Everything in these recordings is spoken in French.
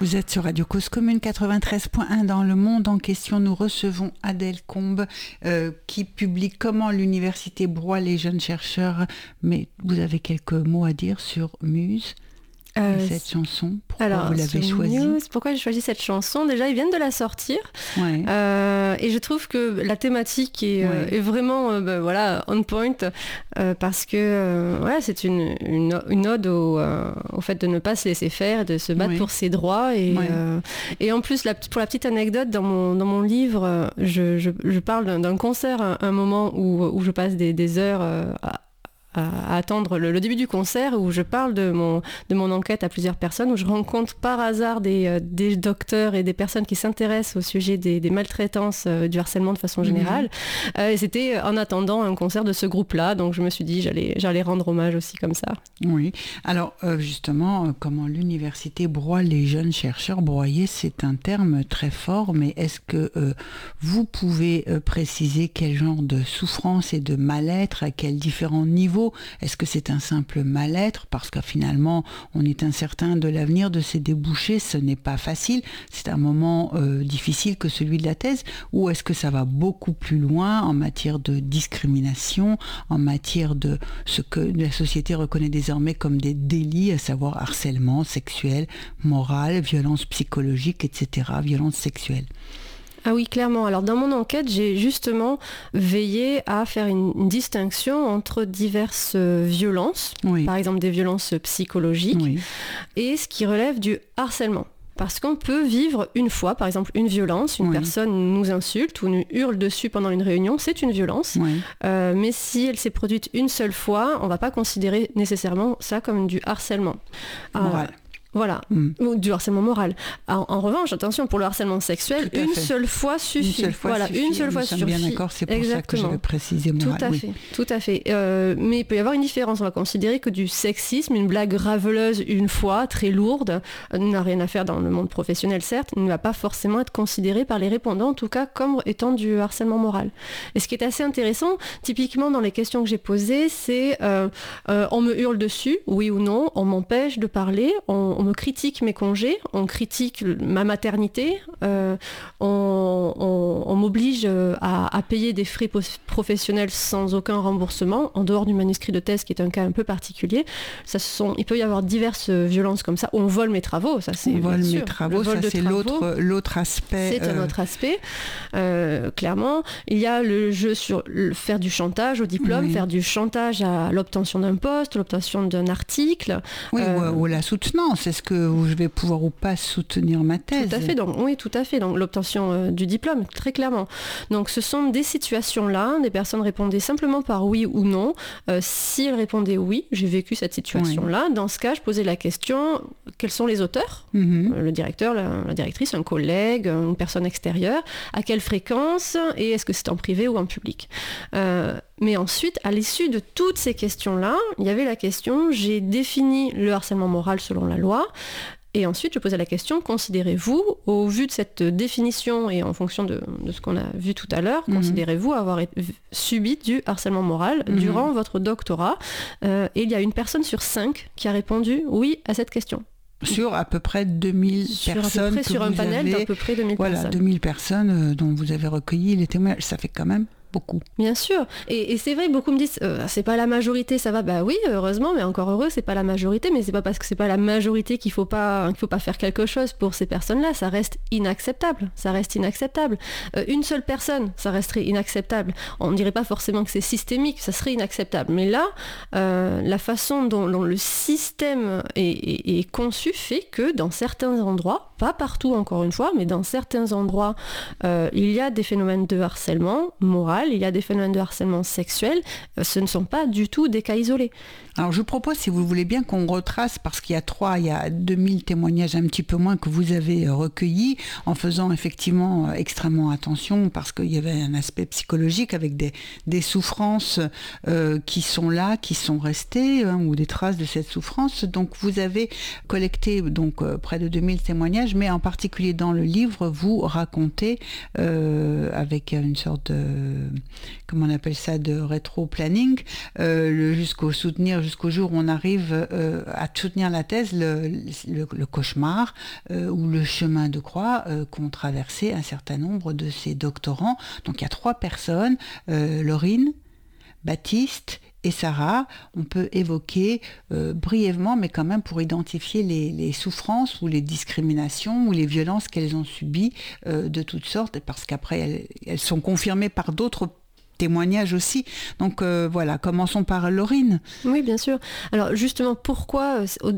Vous êtes sur Radio Cause Commune 93.1 dans le monde en question. Nous recevons Adèle Combe qui publie Comment l'université broie les jeunes chercheurs. Mais vous avez quelques mots à dire sur Muse et cette chanson. Pourquoi vous l'avez choisie? Pourquoi j'ai choisi cette chanson? Déjà, ils viennent de la sortir. Ouais. Et je trouve que la thématique est vraiment on point parce que c'est une ode au fait de ne pas se laisser faire, de se battre pour ses droits. Et en plus, pour la petite anecdote, dans mon livre, je parle d'un concert, un moment où je passe des heures à attendre le début du concert, où je parle de mon enquête à plusieurs personnes, où je rencontre par hasard des docteurs et des personnes qui s'intéressent au sujet des maltraitances, du harcèlement de façon générale. Et c'était en attendant un concert de ce groupe-là, donc je me suis dit j'allais rendre hommage aussi comme ça. Oui, alors justement, comment l'université broie les jeunes chercheurs, broyer c'est un terme très fort, mais est-ce que vous pouvez préciser quel genre de souffrance et de mal-être, à quels différents niveaux? Est-ce que c'est un simple mal-être parce que finalement on est incertain de l'avenir, de ses débouchés, ce n'est pas facile, c'est un moment difficile que celui de la thèse, ou est-ce que ça va beaucoup plus loin en matière de discrimination, en matière de ce que la société reconnaît désormais comme des délits, à savoir harcèlement sexuel, moral, violence psychologique, etc., violence sexuelle? Ah oui, clairement. Alors dans mon enquête, j'ai justement veillé à faire une distinction entre diverses violences, par exemple des violences psychologiques, et ce qui relève du harcèlement. Parce qu'on peut vivre une fois, par exemple, une violence, une personne nous insulte ou nous hurle dessus pendant une réunion, c'est une violence. Mais si elle s'est produite une seule fois, on ne va pas considérer nécessairement ça comme du harcèlement. Voilà, ou du harcèlement moral. En revanche, attention, pour le harcèlement sexuel, une seule fois suffit. Une seule fois suffit. Bien d'accord, c'est pour ça que je vais préciser moral. Tout à fait. Mais il peut y avoir une différence. On va considérer que du sexisme, une blague raveleuse une fois, très lourde, n'a rien à faire dans le monde professionnel, certes, ne va pas forcément être considéré par les répondants, en tout cas, comme étant du harcèlement moral. Et ce qui est assez intéressant, typiquement dans les questions que j'ai posées, c'est on me hurle dessus, oui ou non, on m'empêche de parler, on me critique mes congés, on critique ma maternité, on m'oblige à payer des frais professionnels sans aucun remboursement, en dehors du manuscrit de thèse qui est un cas un peu particulier. Il peut y avoir diverses violences comme ça. On vole mes travaux, ça c'est mes travaux, ça c'est l'autre aspect. C'est un autre aspect, clairement. Il y a le jeu sur faire du chantage au diplôme, faire du chantage à l'obtention d'un poste, l'obtention d'un article. Ou la soutenance. Est-ce que je vais pouvoir ou pas soutenir ma thèse? Tout à fait. Donc l'obtention du diplôme, très clairement. Donc ce sont des situations-là, des personnes répondaient simplement par oui ou non. Si elles répondaient oui, j'ai vécu cette situation-là. Dans ce cas, je posais la question, quels sont les auteurs? Le directeur, la directrice, un collègue, une personne extérieure, à quelle fréquence, et est-ce que c'est en privé ou en public? Mais ensuite, à l'issue de toutes ces questions-là, il y avait la question, j'ai défini le harcèlement moral selon la loi, et ensuite je posais la question, considérez-vous, au vu de cette définition et en fonction de ce qu'on a vu tout à l'heure, considérez-vous avoir subi du harcèlement moral durant votre doctorat? Et il y a une personne sur 5 qui a répondu oui à cette question. Sur à peu près 2000 personnes. Sur un panel d'à peu près 2000 personnes. 2000 personnes dont vous avez recueilli les témoignages. Ça fait quand même beaucoup. Bien sûr. Et c'est vrai, beaucoup me disent c'est pas la majorité, ça va. Bah oui, heureusement, mais encore heureux, c'est pas la majorité, mais c'est pas parce que c'est pas la majorité qu'il faut pas faire quelque chose pour ces personnes-là. Ça reste inacceptable. Une seule personne, ça resterait inacceptable. On ne dirait pas forcément que c'est systémique, ça serait inacceptable. Mais là, la façon dont le système est conçu fait que dans certains endroits, pas partout encore une fois, mais dans certains endroits, il y a des phénomènes de harcèlement moral, il y a des phénomènes de harcèlement sexuel, ce ne sont pas du tout des cas isolés. Alors je propose, si vous voulez bien, qu'on retrace, parce qu'il y a 2000 témoignages, un petit peu moins, que vous avez recueillis, en faisant effectivement extrêmement attention, parce qu'il y avait un aspect psychologique avec des souffrances qui sont là, qui sont restées, ou des traces de cette souffrance. Donc vous avez collecté près de 2000 témoignages. personnages, mais en particulier dans le livre, vous racontez avec une sorte de, comment on appelle ça, de rétro-planning, jusqu'au jour où on arrive à soutenir la thèse, le cauchemar ou le chemin de croix qu'ont traversé un certain nombre de ces doctorants. Donc il y a 3 personnes, Laurine, Baptiste et Sarah. On peut évoquer brièvement, mais quand même pour identifier les souffrances ou les discriminations ou les violences qu'elles ont subies de toutes sortes, parce qu'après elles sont confirmées par d'autres témoignages aussi. Donc voilà, commençons par Laurine. Oui, bien sûr. Alors justement, pourquoi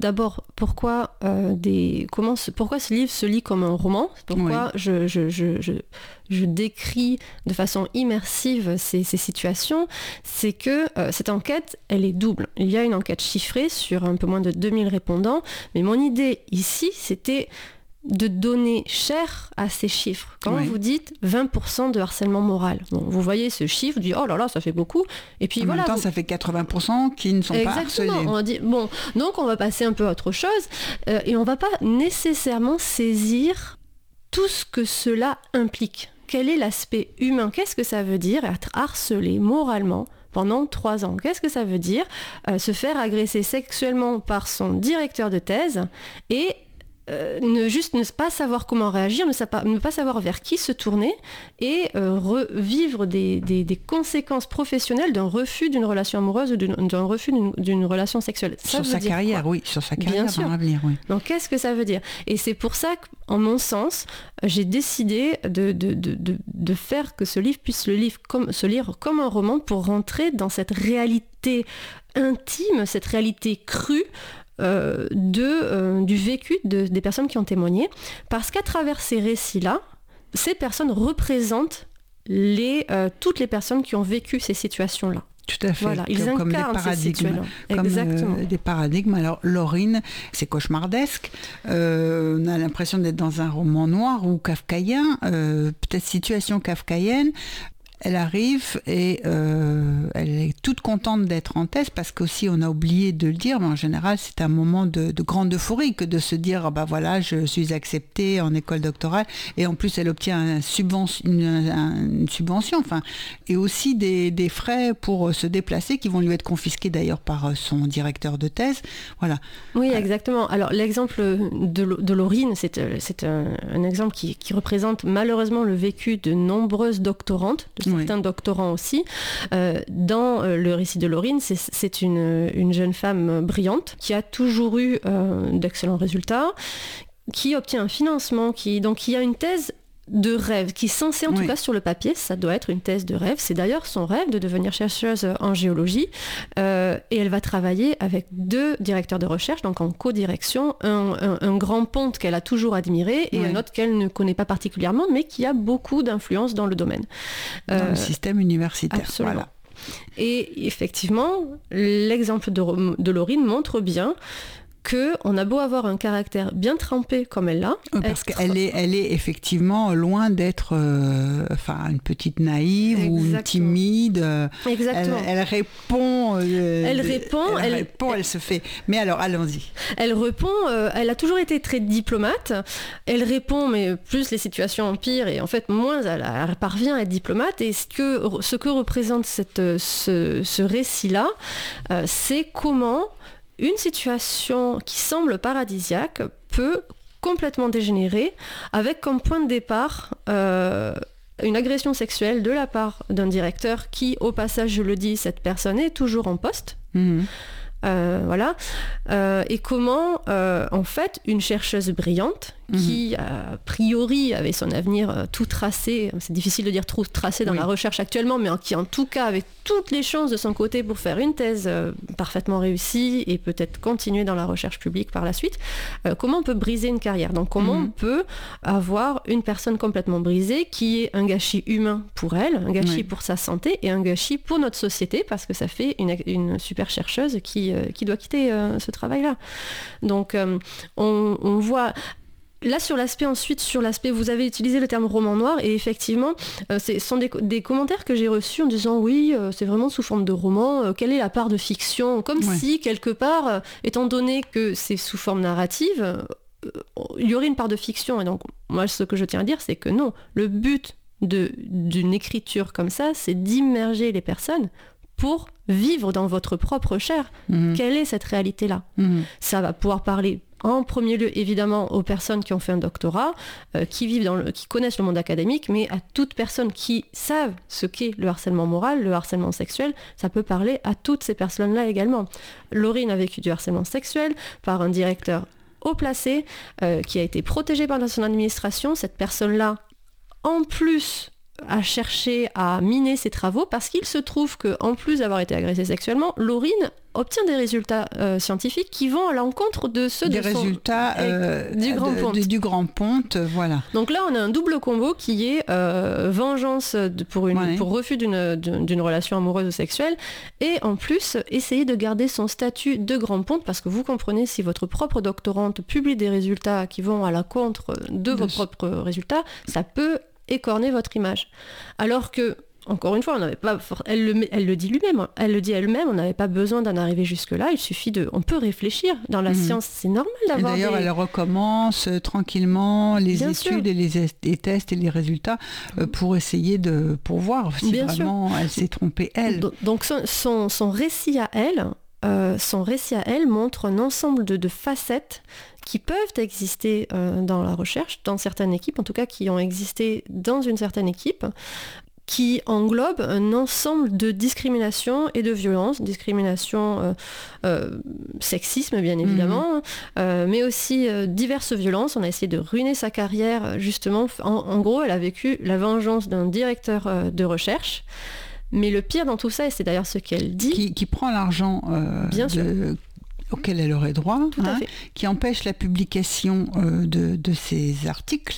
ce livre se lit comme un roman? Pourquoi je décris de façon immersive ces situations? C'est que cette enquête, elle est double. Il y a une enquête chiffrée sur un peu moins de 2000 répondants, mais mon idée ici, c'était de donner chair à ces chiffres. Quand vous dites 20% de harcèlement moral, bon, vous voyez ce chiffre, vous dites oh là là, ça fait beaucoup. Et puis en même temps, ça fait 80% qui ne sont pas harcelés. On dit bon, donc on va passer un peu à autre chose et on va pas nécessairement saisir tout ce que cela implique. Quel est l'aspect humain? Qu'est-ce que ça veut dire être harcelé moralement pendant 3 ans? Qu'est-ce que ça veut dire se faire agresser sexuellement par son directeur de thèse et ne pas savoir comment réagir, ne pas savoir vers qui se tourner et revivre des conséquences professionnelles d'un refus d'une relation amoureuse ou d'un refus d'une relation sexuelle. Sur sa carrière, oui, sur sa carrière dans l'avenir, oui. Donc qu'est-ce que ça veut dire? Et c'est pour ça qu'en mon sens, j'ai décidé de faire que ce livre puisse se lire comme un roman pour rentrer dans cette réalité intime, cette réalité crue du vécu des personnes qui ont témoigné, parce qu'à travers ces récits-là, ces personnes représentent toutes les personnes qui ont vécu ces situations-là. Tout à fait, voilà, ils comme des paradigmes. Exactement. Des paradigmes. Alors Laurine, c'est cauchemardesque. On a l'impression d'être dans un roman noir ou kafkaïen, peut-être situation kafkaïenne. Elle arrive et elle est toute contente d'être en thèse, parce qu'aussi on a oublié de le dire, mais en général c'est un moment de grande euphorie que de se dire bah voilà, je suis acceptée en école doctorale, et en plus elle obtient une subvention, enfin, et aussi des frais pour se déplacer qui vont lui être confisqués d'ailleurs par son directeur de thèse. Voilà. Oui, exactement. Alors l'exemple de Laurine, c'est un exemple qui représente malheureusement le vécu de nombreuses doctorantes, de certains doctorants aussi. Dans le récit de Laurine, c'est une jeune femme brillante qui a toujours eu d'excellents résultats, qui obtient un financement, qui a une thèse de rêve, qui est censée, en tout cas sur le papier, ça doit être une thèse de rêve. C'est d'ailleurs son rêve de devenir chercheuse en géologie. Et elle va travailler avec 2 directeurs de recherche, donc en co-direction, un grand ponte qu'elle a toujours admiré et un autre qu'elle ne connaît pas particulièrement, mais qui a beaucoup d'influence dans le domaine. Dans le système universitaire. Absolument. Voilà. Et effectivement, l'exemple de Laurine montre bien qu'on a beau avoir un caractère bien trempé comme elle l'a. Parce qu'elle est effectivement loin d'être une petite naïve. Exactement. Ou une timide. Exactement. Elle répond. Elle se fait. Mais alors, allons-y. Elle répond, elle a toujours été très diplomate. Elle répond, mais plus les situations empirent, et en fait, moins elle parvient à être diplomate. Et ce que représente ce récit-là, c'est comment une situation qui semble paradisiaque peut complètement dégénérer, avec comme point de départ une agression sexuelle de la part d'un directeur qui, au passage, je le dis, cette personne est toujours en poste. Mmh. Voilà. Et comment, en fait, une chercheuse brillante qui, a priori, avait son avenir tout tracé, c'est difficile de dire tout tracé dans la recherche actuellement, mais qui, en tout cas, avait toutes les chances de son côté pour faire une thèse parfaitement réussie et peut-être continuer dans la recherche publique par la suite, comment on peut briser une carrière? Donc, comment on peut avoir une personne complètement brisée qui est un gâchis humain pour elle, un gâchis pour sa santé et un gâchis pour notre société, parce que ça fait une super chercheuse qui doit quitter ce travail-là. Donc, on voit... Là, sur l'aspect, vous avez utilisé le terme roman noir, et effectivement, ce sont des commentaires que j'ai reçus en disant oui, c'est vraiment sous forme de roman, quelle est la part de fiction? Comme si, quelque part, étant donné que c'est sous forme narrative, il y aurait une part de fiction. Et donc, moi, ce que je tiens à dire, c'est que non. Le but d'une écriture comme ça, c'est d'immerger les personnes pour vivre dans votre propre chair. Quelle est cette réalité-là ? Ça va pouvoir parler en premier lieu évidemment aux personnes qui ont fait un doctorat, qui connaissent le monde académique, mais à toute personne qui savent ce qu'est le harcèlement moral, le harcèlement sexuel, ça peut parler à toutes ces personnes-là également. Laurine a vécu du harcèlement sexuel par un directeur haut placé, qui a été protégé par son administration. Cette personne-là, en plus, a cherché à miner ses travaux parce qu'il se trouve qu'en plus d'avoir été agressée sexuellement, Laurine obtient des résultats scientifiques qui vont à l'encontre de ceux des résultats du Grand Ponte, voilà. Donc là, on a un double combo qui est vengeance pour refus d'une relation amoureuse ou sexuelle, et en plus, essayer de garder son statut de Grand Ponte, parce que vous comprenez, si votre propre doctorante publie des résultats qui vont à l'encontre de vos propres résultats, ça peut écorner votre image. Alors que, encore une fois, on n'avait pas, elle le dit lui-même, elle le dit elle-même, on n'avait pas besoin d'en arriver jusque-là, il suffit on peut réfléchir. Dans la science, c'est normal d'avoir d'ailleurs, elle recommence tranquillement les études et les tests et les résultats pour essayer pour voir si vraiment elle s'est trompée, elle. Donc son récit à elle, montre un ensemble de facettes qui peuvent exister dans la recherche, dans certaines équipes, en tout cas qui ont existé dans une certaine équipe, qui englobe un ensemble de discrimination et de violence, discrimination, sexisme bien évidemment, mais aussi diverses violences. On a essayé de ruiner sa carrière, justement. En gros, elle a vécu la vengeance d'un directeur de recherche. Mais le pire dans tout ça, et c'est d'ailleurs ce qu'elle dit... Qui prend l'argent auquel elle aurait droit, qui empêche la publication de ces articles.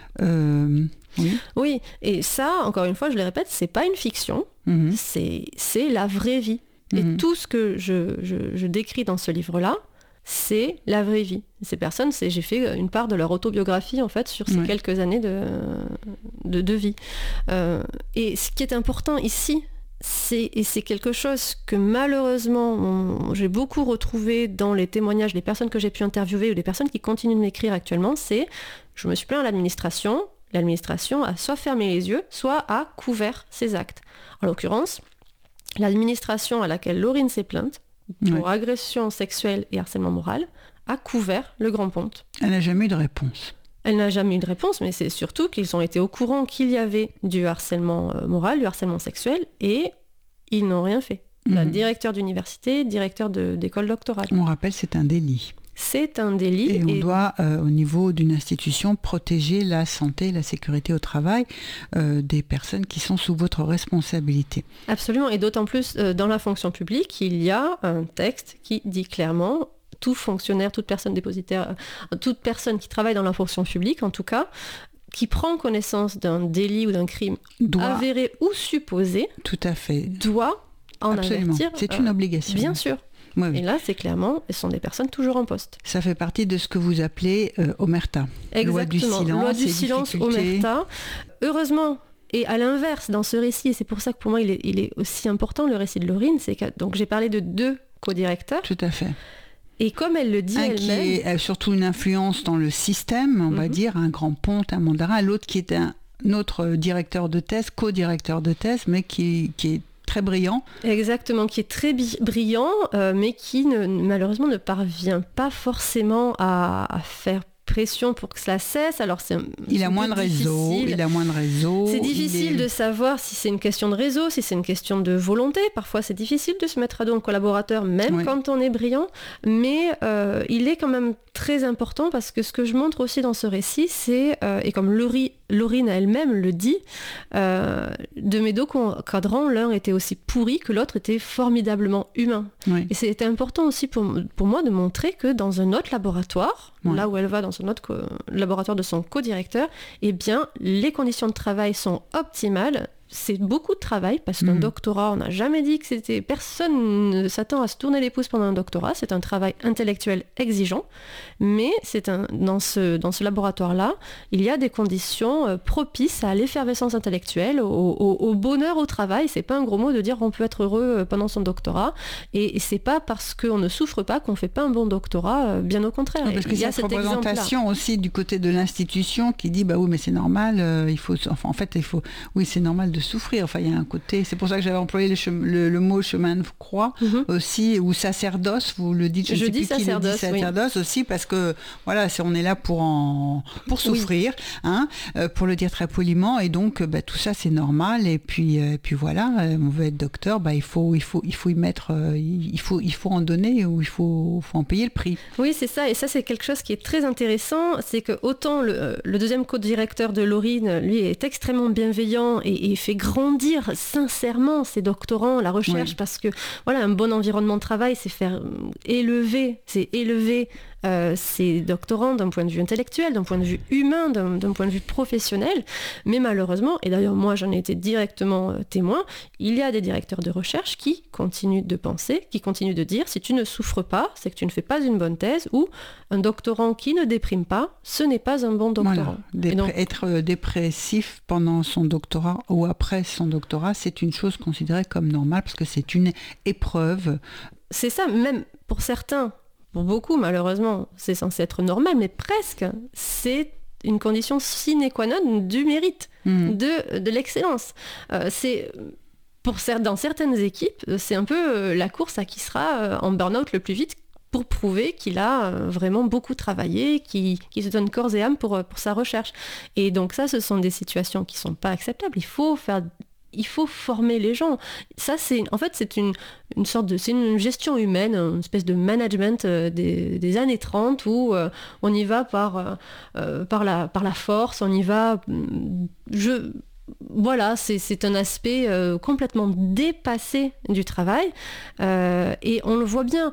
Oui, et ça, encore une fois, je le répète, c'est pas une fiction, c'est la vraie vie. Et tout ce que je décris dans ce livre-là, c'est la vraie vie. Ces personnes, j'ai fait une part de leur autobiographie, en fait, sur ces quelques années de vie. Et ce qui est important ici, c'est quelque chose que malheureusement j'ai beaucoup retrouvé dans les témoignages des personnes que j'ai pu interviewer ou des personnes qui continuent de m'écrire actuellement, c'est je me suis plaint à l'administration a soit fermé les yeux, soit a couvert ses actes. En l'occurrence, l'administration à laquelle Laurine s'est plainte pour agression sexuelle et harcèlement moral a couvert le Grand Ponte. Elle n'a jamais eu de réponse. Elle n'a jamais eu de réponse, mais c'est surtout qu'ils ont été au courant qu'il y avait du harcèlement moral, du harcèlement sexuel, et ils n'ont rien fait. Directeur d'université, directeur d'école doctorale. On rappelle, c'est un délit. C'est un délit. Et on doit, au niveau d'une institution, protéger la santé et la sécurité au travail des personnes qui sont sous votre responsabilité. Absolument, et d'autant plus dans la fonction publique, il y a un texte qui dit clairement... tout fonctionnaire, toute personne dépositaire, toute personne qui travaille dans la fonction publique, en tout cas, qui prend connaissance d'un délit ou d'un crime avéré ou supposé, tout à fait, doit en avertir. C'est une obligation. Bien sûr. Oui. Et là, c'est clairement, ce sont des personnes toujours en poste. Ça fait partie de ce que vous appelez omerta. Exactement. Loi du silence, omerta. Heureusement, et à l'inverse, dans ce récit, et c'est pour ça que pour moi, il est aussi important, le récit de Laurine, c'est que donc j'ai parlé de 2 co-directeurs. Tout à fait. Et comme elle le dit elle-même... qui est surtout une influence dans le système, on va dire, un Grand Ponte, un Mandarin, l'autre qui est un autre directeur de thèse, co-directeur de thèse, mais qui est très brillant. Exactement, qui est très brillant, mais qui malheureusement ne parvient pas forcément à faire pression pour que cela cesse. Alors il a moins de réseau. C'est difficile de savoir si c'est une question de réseau, si c'est une question de volonté. Parfois, c'est difficile de se mettre à dos un collaborateur, même quand on est brillant. Mais il est quand même très important parce que ce que je montre aussi dans ce récit, c'est, et comme Laurine elle-même le dit, de mes 2 cadrans, l'un était aussi pourri que l'autre était formidablement humain. Oui. Et c'était important aussi pour moi de montrer que dans un autre laboratoire, là où elle va dans son autre laboratoire de son co-directeur, eh bien, les conditions de travail sont optimales c'est beaucoup de travail parce qu'un doctorat, on n'a jamais dit que c'était... Personne ne s'attend à se tourner les pouces pendant un doctorat. C'est un travail intellectuel exigeant. Mais dans ce laboratoire-là, il y a des conditions propices à l'effervescence intellectuelle, au bonheur au travail. C'est pas un gros mot de dire qu'on peut être heureux pendant son doctorat. Et c'est pas parce qu'on ne souffre pas qu'on fait pas un bon doctorat. Bien au contraire. Parce qu'il y a cette représentation aussi du côté de l'institution qui dit oui, mais c'est normal. Oui, c'est normal de souffrir. Enfin, il y a un côté. C'est pour ça que j'avais employé le mot chemin de croix aussi, ou sacerdoce. Vous le dites. Je dis sacerdoce, aussi, parce que voilà, on est là pour souffrir, pour le dire très poliment. Et donc, tout ça, c'est normal. Et puis voilà, on veut être docteur, il faut y mettre, il faut en donner, ou il faut en payer le prix. Oui, c'est ça. Et ça, c'est quelque chose qui est très intéressant. C'est que autant le deuxième co-directeur de l'Aurine, lui, est extrêmement bienveillant et fait grandir sincèrement ses doctorants, la recherche, parce que voilà, un bon environnement de travail, c'est élever ces doctorants d'un point de vue intellectuel, d'un point de vue humain, d'un point de vue professionnel. Mais malheureusement, et d'ailleurs moi j'en ai été directement témoin, il y a des directeurs de recherche qui continuent de penser, qui continuent de dire si tu ne souffres pas, c'est que tu ne fais pas une bonne thèse, ou un doctorant qui ne déprime pas, ce n'est pas un bon doctorant. Voilà. Être dépressif pendant son doctorat ou après son doctorat, c'est une chose considérée comme normale parce que c'est une épreuve. C'est ça, même pour certains. Pour beaucoup, malheureusement, c'est censé être normal, mais presque, c'est une condition sine qua non du mérite, de l'excellence. Dans certaines équipes, c'est un peu la course à qui sera en burn-out le plus vite pour prouver qu'il a vraiment beaucoup travaillé, qu'il se donne corps et âme pour sa recherche. Et donc ça, ce sont des situations qui ne sont pas acceptables. Il faut former les gens. Ça, c'est une sorte de... C'est une gestion humaine, une espèce de management des années 30 où on y va par la force, on y va... Voilà, c'est un aspect complètement dépassé du travail. Et on le voit bien.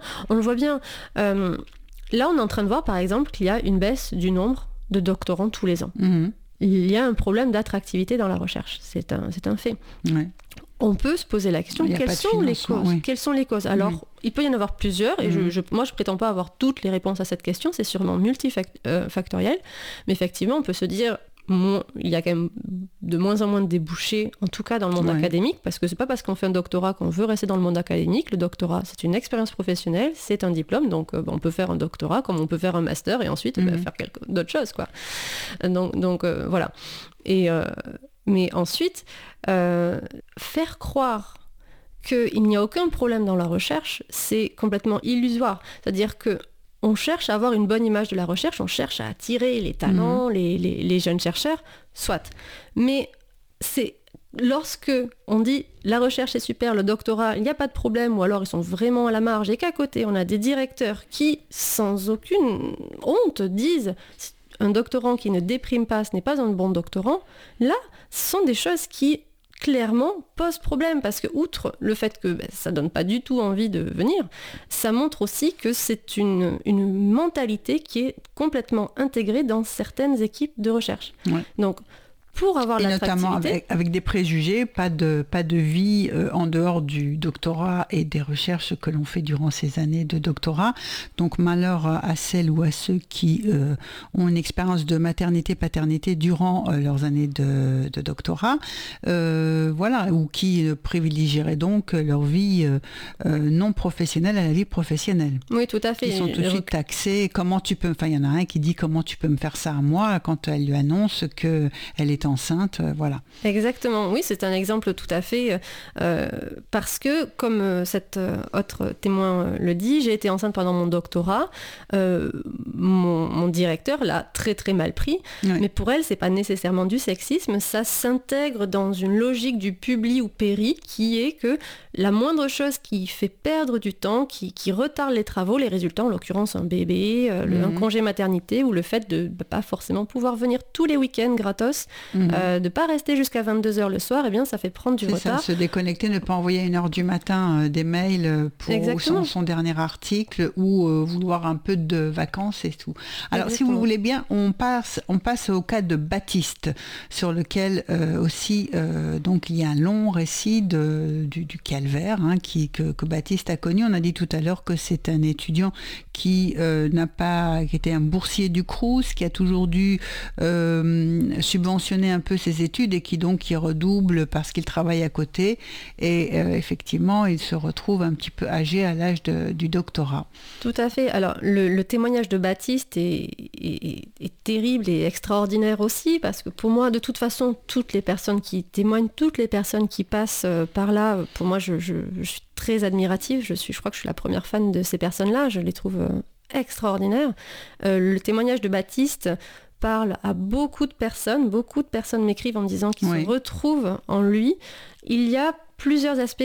Là, on est en train de voir, par exemple, qu'il y a une baisse du nombre de doctorants tous les ans. Il y a un problème d'attractivité dans la recherche, c'est un fait. Ouais. On peut se poser la question, quelles sont les causes ? Quelles sont les causes ? Alors, il peut y en avoir plusieurs, et moi je prétends pas avoir toutes les réponses à cette question, c'est sûrement multifactoriel, mais effectivement on peut se dire, il y a quand même de moins en moins de débouchés, en tout cas dans le monde académique, parce que c'est pas parce qu'on fait un doctorat qu'on veut rester dans le monde académique. Le doctorat, c'est une expérience professionnelle, c'est un diplôme, donc on peut faire un doctorat comme on peut faire un master et ensuite faire d'autres choses, quoi. Donc voilà. Mais ensuite, faire croire qu'il n'y a aucun problème dans la recherche, c'est complètement illusoire. C'est-à-dire que on cherche à avoir une bonne image de la recherche, on cherche à attirer les talents, les jeunes chercheurs, soit. Mais c'est lorsque on dit la recherche est super, le doctorat, il n'y a pas de problème, ou alors ils sont vraiment à la marge, et qu'à côté on a des directeurs qui, sans aucune honte, disent un doctorant qui ne déprime pas, ce n'est pas un bon doctorant, là, ce sont des choses qui clairement pose problème, parce que outre le fait que ça donne pas du tout envie de venir, ça montre aussi que c'est une mentalité qui est complètement intégrée dans certaines équipes de recherche. Donc pour avoir l'attractivité... notamment avec des préjugés, pas de vie en dehors du doctorat et des recherches que l'on fait durant ces années de doctorat. Donc malheur à celles ou à ceux qui ont une expérience de maternité-paternité durant leurs années de doctorat, ou qui privilégieraient donc leur vie non professionnelle à la vie professionnelle. Oui, tout à fait. Ils sont tout de suite taxés. Il y en a un qui dit comment tu peux me faire ça à moi quand elle lui annonce qu'elle est enceinte, voilà. Exactement, oui, c'est un exemple tout à fait, parce que, comme cet autre témoin le dit, j'ai été enceinte pendant mon doctorat, mon directeur l'a très très mal pris, mais pour elle, c'est pas nécessairement du sexisme, ça s'intègre dans une logique du publi ou péri, qui est que la moindre chose qui fait perdre du temps, qui retarde les travaux, les résultats, en l'occurrence un bébé, un congé maternité, ou le fait de pas forcément pouvoir venir tous les week-ends gratos, de ne pas rester jusqu'à 22h le soir, eh bien ça fait prendre du retard. Ça, se déconnecter, ne pas envoyer à 1h du matin des mails pour son dernier article ou vouloir un peu de vacances et tout. Alors si vous voulez bien, on passe au cas de Baptiste, sur lequel aussi donc il y a un long récit du calvaire que Baptiste a connu. On a dit tout à l'heure que c'est un étudiant qui était un boursier du Crous, qui a toujours dû subventionner un peu ses études et qui redouble parce qu'il travaille à côté et effectivement il se retrouve un petit peu âgé à l'âge du doctorat. Tout à fait. Alors le témoignage de Baptiste est terrible et extraordinaire aussi, parce que pour moi de toute façon toutes les personnes qui témoignent, toutes les personnes qui passent par là, pour moi je suis très admirative, je crois que je suis la première fan de ces personnes-là, je les trouve extraordinaires. Le témoignage de Baptiste parle à beaucoup de personnes m'écrivent en me disant qu'ils se retrouvent en lui. Il y a plusieurs aspects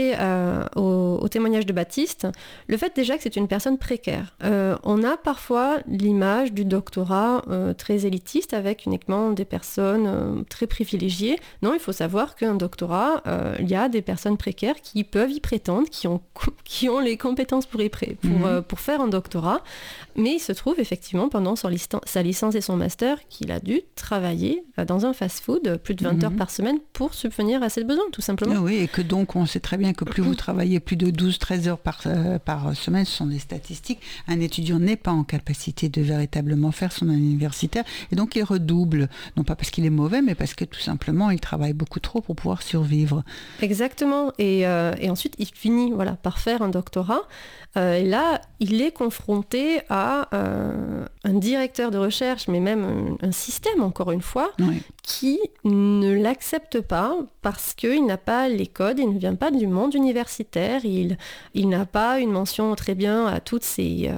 au témoignage de Baptiste. Le fait déjà que c'est une personne précaire. On a parfois l'image du doctorat très élitiste avec uniquement des personnes très privilégiées. Non, il faut savoir qu'un doctorat, il y a des personnes précaires qui peuvent y prétendre, qui ont les compétences pour faire un doctorat. Mais il se trouve effectivement pendant sa licence et son master qu'il a dû travailler dans un fast-food plus de 20 heures par semaine pour subvenir à ses besoins, tout simplement. Oui, et que donc on sait très bien que plus vous travaillez plus de 12-13 heures par semaine, ce sont des statistiques, un étudiant n'est pas en capacité de véritablement faire son année universitaire et donc il redouble, non pas parce qu'il est mauvais, mais parce que tout simplement il travaille beaucoup trop pour pouvoir survivre. Exactement, et ensuite il finit par faire un doctorat. Et là, il est confronté à un directeur de recherche, mais même un système, encore une fois, qui ne l'accepte pas parce qu'il n'a pas les codes, il ne vient pas du monde universitaire, il n'a pas une mention très bien à tous ces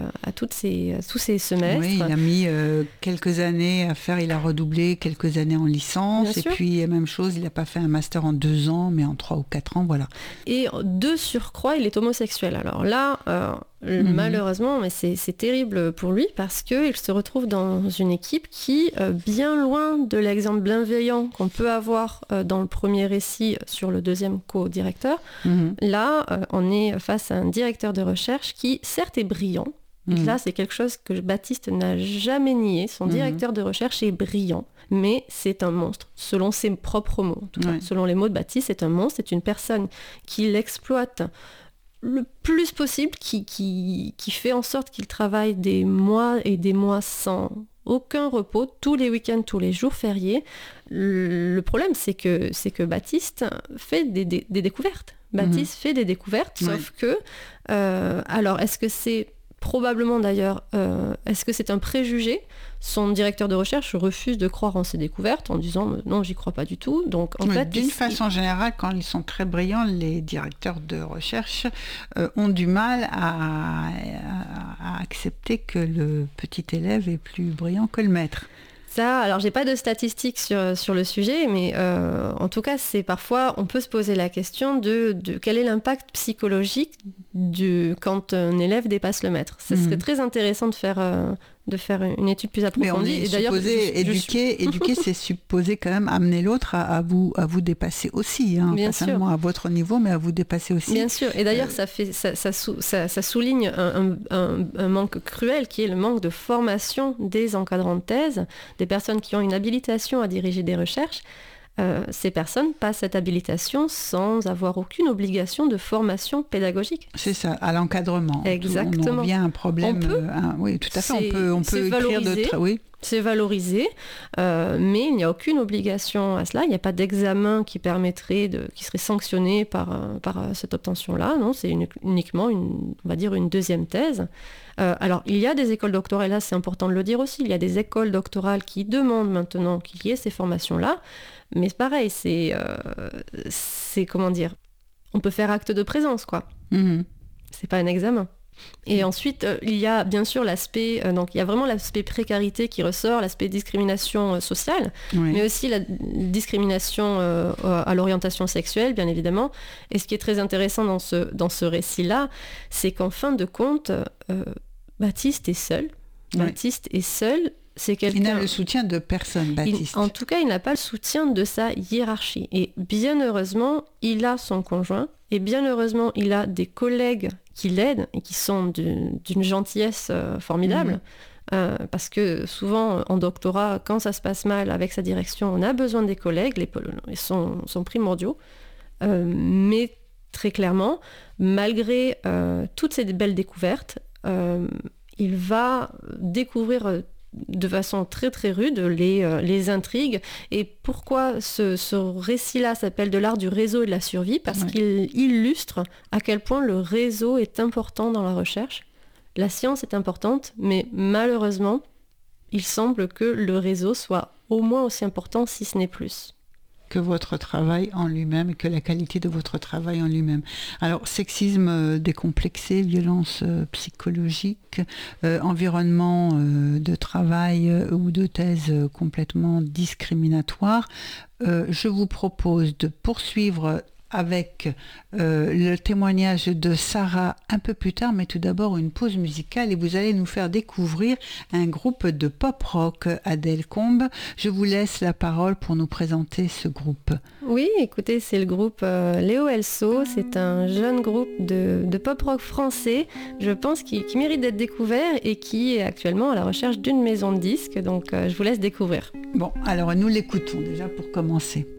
semestres. Oui, il a mis quelques années à faire, il a redoublé quelques années en licence, et puis même chose, il n'a pas fait un master en 2 ans, mais en 3 ou 4 ans, voilà. Et de surcroît, il est homosexuel. Alors là... malheureusement, mais c'est terrible pour lui parce qu'il se retrouve dans une équipe qui, bien loin de l'exemple bienveillant qu'on peut avoir dans le premier récit sur le deuxième co-directeur, là, on est face à un directeur de recherche qui, certes, est brillant. Là, c'est quelque chose que Baptiste n'a jamais nié. Son directeur de recherche est brillant, mais c'est un monstre, selon ses propres mots. En tout cas, selon les mots de Baptiste, c'est un monstre, c'est une personne qui l'exploite le plus possible, qui fait en sorte qu'il travaille des mois et des mois sans aucun repos, tous les week-ends, tous les jours fériés. Le problème, c'est que Baptiste fait des découvertes. Baptiste fait des découvertes, sauf que... alors, est-ce que c'est... Probablement d'ailleurs, est-ce que c'est un préjugé ? Son directeur de recherche refuse de croire en ses découvertes en disant non, j'y crois pas du tout. Donc en fait, d'une façon générale, quand ils sont très brillants, les directeurs de recherche ont du mal à accepter que le petit élève est plus brillant que le maître. Ça, alors j'ai pas de statistiques sur le sujet, mais en tout cas, c'est parfois, on peut se poser la question de quel est l'impact psychologique quand un élève dépasse le maître. Ça serait très intéressant de faire une étude plus approfondie. Mais on est supposé éduquer, c'est supposé quand même amener l'autre à vous dépasser aussi, pas seulement à votre niveau, mais à vous dépasser aussi. Bien sûr, et d'ailleurs ça souligne un manque cruel qui est le manque de formation des encadrants de thèse, des personnes qui ont une habilitation à diriger des recherches. Ces personnes passent cette habilitation sans avoir aucune obligation de formation pédagogique. C'est ça, à l'encadrement. Exactement. On revient à un problème. Oui, tout à fait. On peut écrire d'autres. Oui. C'est valorisé, mais il n'y a aucune obligation à cela. Il n'y a pas d'examen qui permettrait qui serait sanctionné par cette obtention-là. Non, c'est uniquement on va dire une deuxième thèse. Alors, il y a des écoles doctorales, là c'est important de le dire aussi, il y a des écoles doctorales qui demandent maintenant qu'il y ait ces formations-là, mais c'est pareil, c'est comment dire, on peut faire acte de présence, quoi. C'est pas un examen. Et ensuite, il y a bien sûr l'aspect, donc il y a vraiment l'aspect précarité qui ressort, l'aspect discrimination sociale, mais aussi la discrimination à l'orientation sexuelle, bien évidemment. Et ce qui est très intéressant dans ce récit-là, c'est qu'en fin de compte, Baptiste est seul. Baptiste est seul c'est quelqu'un... Il n'a le soutien de personne, Baptiste. En tout cas, il n'a pas le soutien de sa hiérarchie. Et bien heureusement, il a son conjoint, et bien heureusement, il a des collègues qui l'aident et qui sont d'une gentillesse formidable. Parce que souvent, en doctorat, quand ça se passe mal avec sa direction, on a besoin des collègues, ils sont primordiaux. Mais très clairement, malgré toutes ces belles découvertes, il va découvrir de façon très très rude les intrigues. Et pourquoi ce récit-là s'appelle de l'art du réseau et de la survie? Parce qu'il illustre à quel point le réseau est important dans la recherche. La science est importante, mais malheureusement, il semble que le réseau soit au moins aussi important, si ce n'est plus. Que votre travail en lui-même et que la qualité de votre travail en lui-même. Alors, sexisme décomplexé, violence psychologique, environnement de travail ou de thèse complètement discriminatoire, je vous propose de poursuivre avec le témoignage de Sarah un peu plus tard, mais tout d'abord une pause musicale et vous allez nous faire découvrir un groupe de pop-rock, Adèle Combe. Je vous laisse la parole pour nous présenter ce groupe. Oui, écoutez, c'est le groupe Léo Elso, c'est un jeune groupe de pop-rock français, je pense, qui mérite d'être découvert et qui est actuellement à la recherche d'une maison de disques, donc je vous laisse découvrir. Bon, alors nous l'écoutons déjà pour commencer.